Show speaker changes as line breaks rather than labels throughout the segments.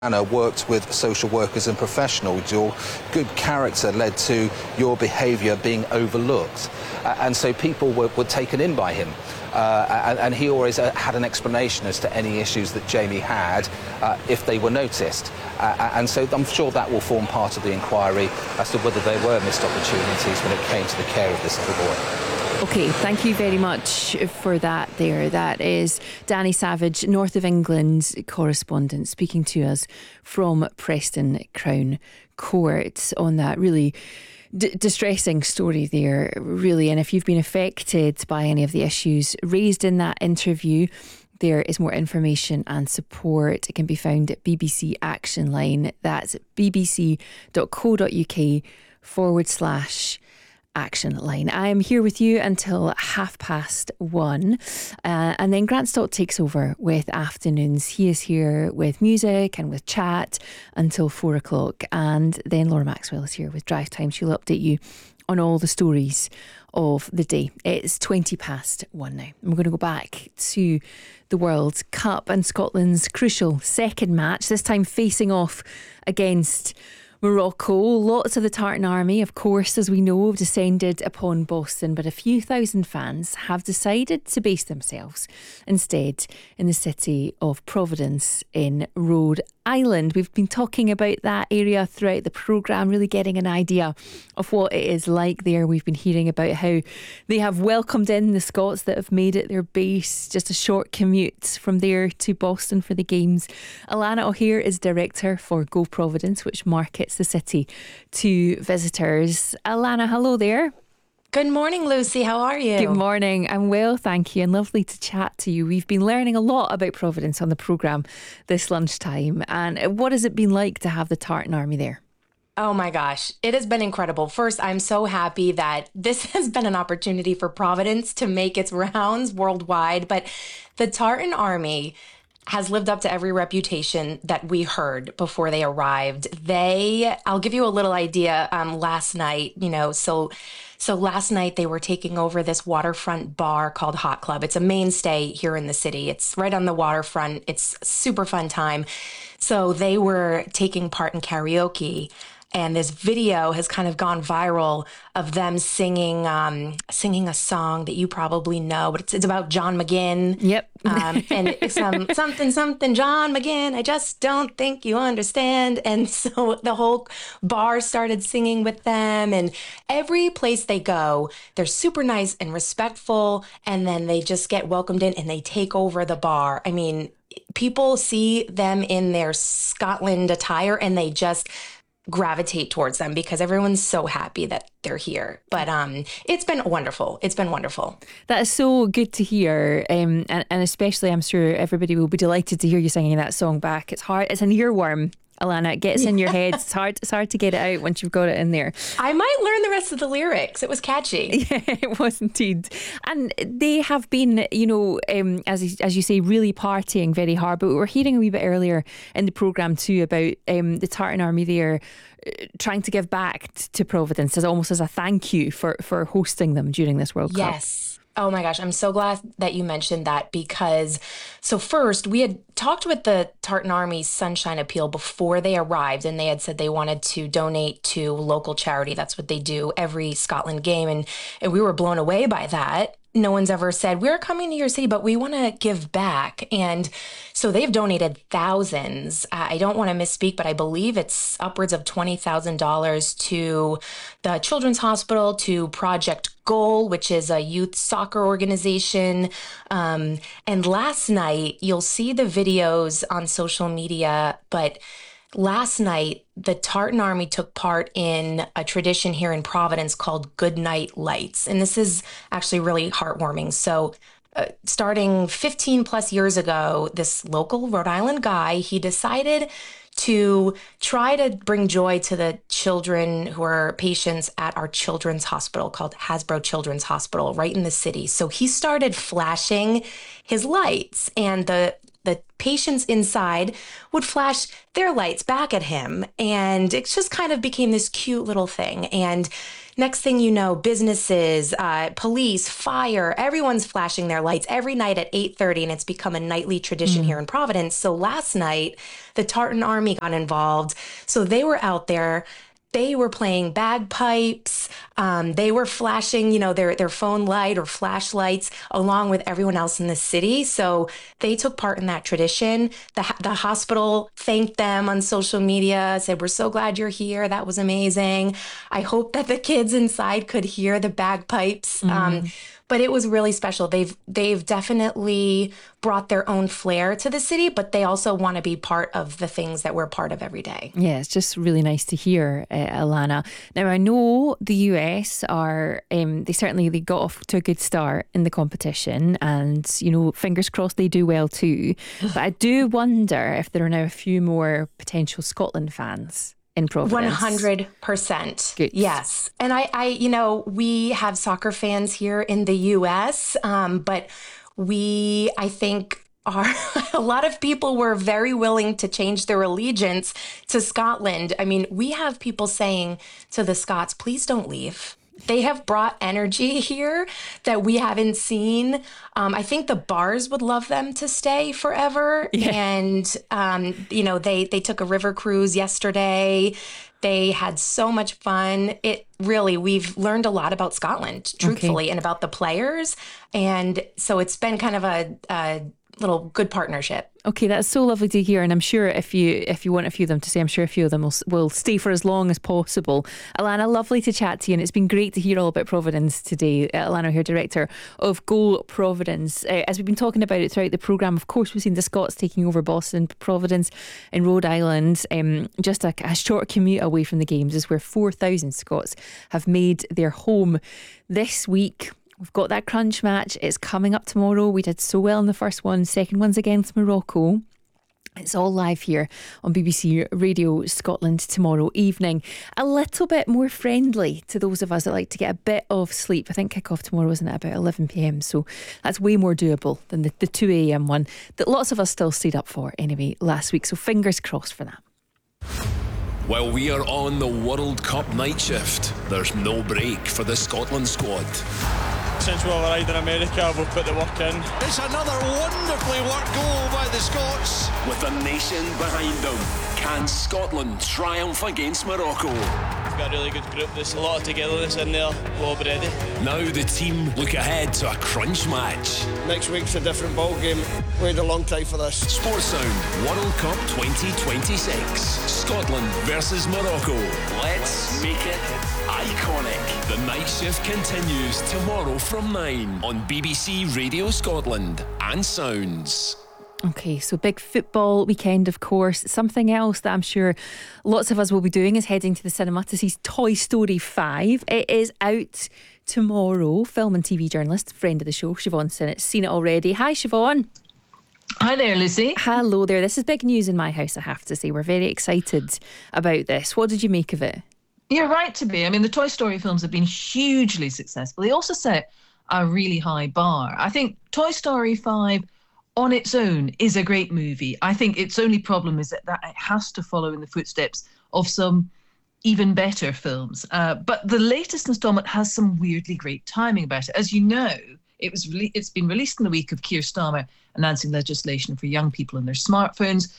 Anna worked with social workers and professionals. Your good character led to your behaviour being overlooked. And so people were taken in by him. And he always had an explanation as to any issues that Jamie had if they were noticed. And so I'm sure that will form part of the inquiry as to whether there were missed opportunities when it came to the care of this little boy.
OK, thank you very much for that there. That is Danny Savage, North of England correspondent, speaking to us from Preston Crown Court on that really distressing story there, really. And if you've been affected by any of the issues raised in that interview, there is more information and support. It can be found at BBC Action Line. That's bbc.co.uk/Action Line. I am here with you until 1:30, and then Grant Stott takes over with afternoons. He is here with music and with chat until 4 o'clock, and then Laura Maxwell is here with Drive Time. She'll update you on all the stories of the day. It's 1:20 now. We're going to go back to the World Cup and Scotland's crucial second match, this time facing off against Morocco. Lots of the Tartan Army, of course, as we know, have descended upon Boston, but a few thousand fans have decided to base themselves instead in the city of Providence in Rhode Island. We've been talking about that area throughout the programme, really getting an idea of what it is like there. We've been hearing about how they have welcomed in the Scots that have made it their base, just a short commute from there to Boston for the games. Alana O'Hare is director for Go Providence, which markets the city to visitors. Alana, hello there.
Good morning, Lucy. How are you?
Good morning. I'm well, thank you, and lovely to chat to you. We've been learning a lot about Providence on the programme this lunchtime. And what has it been like to have the Tartan Army there?
Oh my gosh, it has been incredible. First, I'm so happy that this has been an opportunity for Providence to make its rounds worldwide. But the Tartan Army has lived up to every reputation that we heard before they arrived. I'll give you a little idea. Last night, So last night they were taking over this waterfront bar called Hot Club. It's a mainstay here in the city. It's right on the waterfront. It's a super fun time. So they were taking part in karaoke, and this video has kind of gone viral of them singing a song that you probably know, but it's about John McGinn.
Yep.
And it's something John McGinn, I just don't think you understand. And so the whole bar started singing with them, and every place they go, they're super nice and respectful, and then they just get welcomed in and they take over the bar. I mean, people see them in their Scotland attire and they just gravitate towards them because everyone's so happy that they're here. But it's been wonderful. It's been wonderful.
That is so good to hear. And especially, I'm sure everybody will be delighted to hear you singing that song back. It's hard. It's an earworm, Alana. It gets in your head. It's hard to get it out once you've got it in there.
I might learn the rest of the lyrics. It was catchy.
Yeah, it was indeed. And they have been, as you say, really partying very hard. But we were hearing a wee bit earlier in the programme too about the Tartan Army there trying to give back to Providence as almost as a thank you for hosting them during this World Cup.
Yes. Oh my gosh, I'm so glad that you mentioned that because, so first, we had talked with the Tartan Army Sunshine Appeal before they arrived, and they had said they wanted to donate to local charity. That's what they do every Scotland game, and we were blown away by that. No one's ever said, we're coming to your city, but we want to give back. And so they've donated thousands. I don't want to misspeak, but I believe it's upwards of $20,000 to the Children's Hospital, to Project Goal, which is a youth soccer organization. And last night, you'll see the videos on social media, but last night, the Tartan Army took part in a tradition here in Providence called Goodnight Lights. And this is actually really heartwarming. So starting 15 plus years ago, this local Rhode Island guy, he decided to try to bring joy to the children who are patients at our children's hospital called Hasbro Children's Hospital right in the city. So he started flashing his lights, and the the patients inside would flash their lights back at him. And it just kind of became this cute little thing. And next thing you know, businesses, police, fire, everyone's flashing their lights every night at 8:30, and it's become a nightly tradition here in Providence. So last night, the Tartan Army got involved. So they were out there. They were playing bagpipes. They were flashing, their phone light or flashlights along with everyone else in the city. So they took part in that tradition. The hospital thanked them on social media, said, "We're so glad you're here. That was amazing." I hope that the kids inside could hear the bagpipes. But it was really special. They've definitely brought their own flair to the city, but they also want to be part of the things that we're part of every day.
Yeah, it's just really nice to hear, Alana. Now, I know the US are, they got off to a good start in the competition, and, fingers crossed they do well too. But I do wonder if there are now a few more potential Scotland fans in Providence.
100%.
Good.
Yes. And we have soccer fans here in the US, but I think a lot of people were very willing to change their allegiance to Scotland. I mean, we have people saying to the Scots, please don't leave. They have brought energy here that we haven't seen. I think the Bars would love them to stay forever. Yeah. And, they took a river cruise yesterday. They had so much fun. We've learned a lot about Scotland, truthfully, and about the players. And so it's been kind of a little good partnership.
Okay, that's so lovely to hear, and I'm sure if you want a few of them to stay, I'm sure a few of them will stay for as long as possible. Alana, lovely to chat to you, and it's been great to hear all about Providence today. Alana O'Hare, Director of Go Providence. As we've been talking about it throughout the programme, of course we've seen the Scots taking over Boston. Providence in Rhode Island, just a short commute away from the games, is where 4,000 Scots have made their home this week. We've got that crunch match. It's coming up tomorrow. We did so well in the first one. Second one's against Morocco. It's all live here on BBC Radio Scotland tomorrow evening. A little bit more friendly to those of us that like to get a bit of sleep. I think kick-off tomorrow isn't at about 11 p.m, so that's way more doable than the 2 a.m. one that lots of us still stayed up for anyway last week. So fingers crossed for that.
While we are on the World Cup night shift, there's no break for the Scotland squad.
Since we arrived in America, we've put the work in.
It's another wonderfully worked goal by the Scots.
With the nation behind them, can Scotland triumph against Morocco?
We've got a really good group. There's a lot of togetherness in there. We're all ready.
Now the team look ahead to a crunch match.
Next week's a different ball game. Waited a long time for this.
Sports Sound World Cup 2026. Scotland versus Morocco. Let's make it iconic. The night shift continues tomorrow from 9 on BBC Radio Scotland and Sounds.
Okay, so big football weekend, of course. Something else that I'm sure lots of us will be doing is heading to the cinema to see Toy Story 5. It is out tomorrow. Film and TV journalist, friend of the show, Siobhan Sinnott's seen it already. Hi, Siobhan.
Hi there, Lucy.
Hello there. This is big news in my house, I have to say. We're very excited about this. What did you make of it?
You're right to be. I mean, the Toy Story films have been hugely successful. They also set a really high bar. I think Toy Story 5 on its own is a great movie. I think its only problem is that it has to follow in the footsteps of some even better films. But the latest installment has some weirdly great timing about it. As you know, it's been released in the week of Keir Starmer announcing legislation for young people and their smartphones.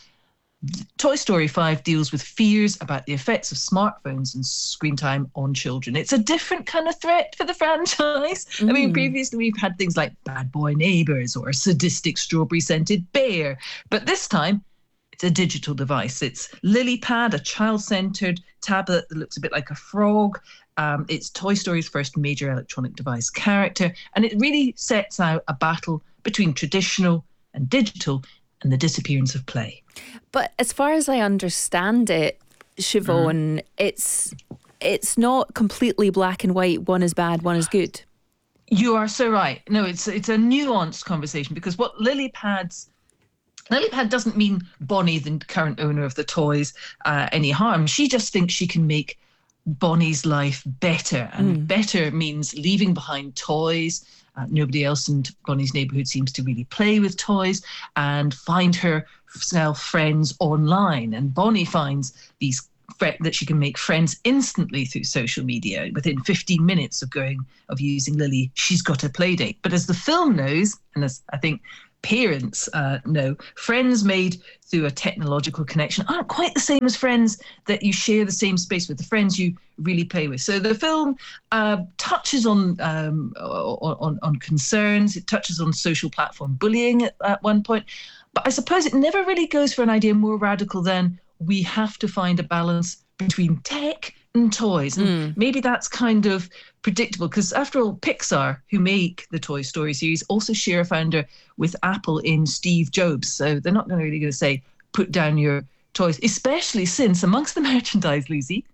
Toy Story 5 deals with fears about the effects of smartphones and screen time on children. It's a different kind of threat for the franchise. I mean, previously we've had things like Bad Boy Neighbours or a sadistic strawberry-scented bear. But this time, it's a digital device. It's LilyPad, a child-centred tablet that looks a bit like a frog. It's Toy Story's first major electronic device character. And it really sets out a battle between traditional and digital and the disappearance of play.
But as far as I understand it, Siobhan, it's not completely black and white. One is bad, one is good.
You are so right. No, it's a nuanced conversation, because what LilyPad doesn't mean Bonnie, the current owner of the toys, any harm. She just thinks she can make Bonnie's life better, and better means leaving behind toys Nobody else in Bonnie's neighbourhood seems to really play with toys and find herself friends online. And Bonnie finds that she can make friends instantly through social media. Within 15 minutes of using Lily, she's got a play date. But as the film knows, and as I think parents know, friends made through a technological connection aren't quite the same as friends that you share the same space with, the friends you really play with. So the film touches on concerns. It touches on social platform bullying at one point. But I suppose it never really goes for an idea more radical than we have to find a balance between tech and toys. And maybe that's kind of predictable because, after all, Pixar, who make the Toy Story series, also share a founder with Apple in Steve Jobs. So they're not really going to say, put down your toys, especially since amongst the merchandise, Lucy,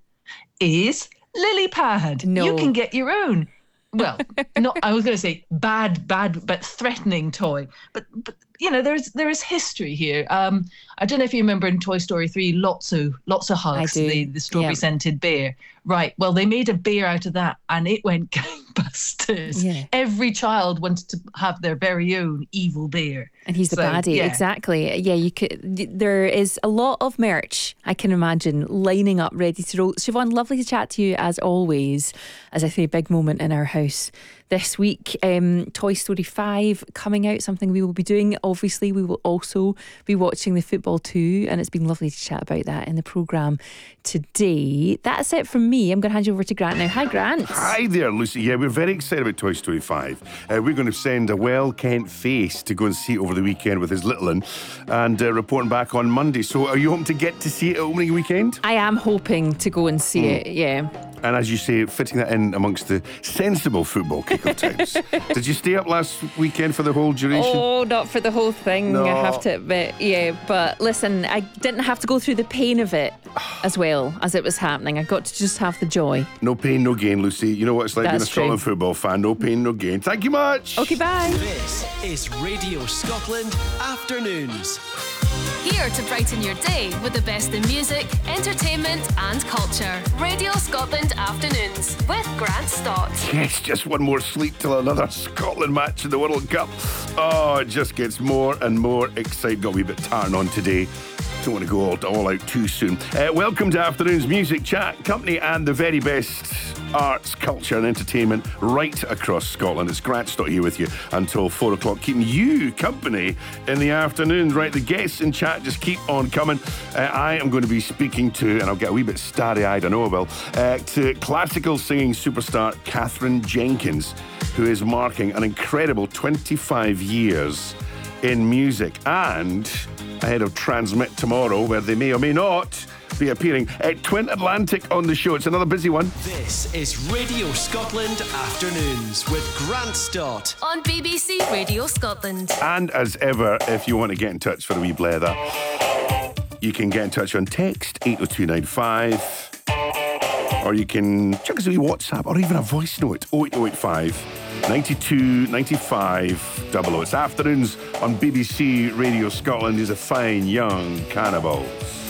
is Lily Pad.
No.
You can get your own. Well, I was going to say bad, but threatening toy. But you know, there is history here. I don't know if you remember in Toy Story 3, Lotso Hugs, the strawberry scented bear. Right. Well, they made a bear out of that, and it went gangbusters. Yeah. Every child wanted to have their very own evil bear.
And he's the baddie, exactly. Yeah, you could. There is a lot of merch, I can imagine, lining up ready to roll. Siobhan, lovely to chat to you as always. As I say, a big moment in our house this week. Toy Story 5 coming out, something we will be doing. Obviously, we will also be watching the football too, and it's been lovely to chat about that in the programme today. That's it from me. I'm going to hand you over to Grant now. Hi, Grant.
Hi there, Lucy. Yeah, we're very excited about Toy Story 5. We're going to send a well-kent face to go and see it over the weekend with his little one, and reporting back on Monday. So are you hoping to get to see it opening weekend?
I am hoping to go and see it, yeah.
And as you say, fitting that in amongst the sensible football kick-off times. Did you stay up last weekend for the whole duration?
Oh, not for the whole thing,
no.
I have to admit. Yeah, but listen, I didn't have to go through the pain of it as well as it was happening. I got to just have the joy.
No pain, no gain, Lucy. You know what it's like
That's
being a Scotland football fan. No pain, no gain. Thank you much.
Okay, bye.
This is Radio Scotland Afternoons.
Here to brighten your day with the best in music, entertainment and culture. Radio Scotland Afternoons with Grant Stott.
Yes, just one more sleep till another Scotland match in the World Cup. Oh, it just gets more and more exciting. Got a wee bit tarn on today. Don't want to go all out too soon. Welcome to Afternoons Music, Chat, Company and the very best arts, culture and entertainment right across Scotland. It's Grant Stott here with you until 4 o'clock, keeping you company in the afternoon. Right, the guests in chat just keep on coming. I am going to be speaking to, and I'll get a wee bit starry-eyed, I know I will, to classical singing superstar Katherine Jenkins, who is marking an incredible 25 years in music, and ahead of Transmit tomorrow, where they may or may not be appearing at Twin Atlantic on the show. It's another busy one.
This is Radio Scotland Afternoons with Grant Stott
on BBC Radio Scotland.
And as ever, if you want to get in touch for a wee blether, you can get in touch on text 80295, or you can chuck us a wee WhatsApp or even a voice note 08085 92 95 00. It's Afternoons on BBC Radio Scotland. These are fine young cannibals.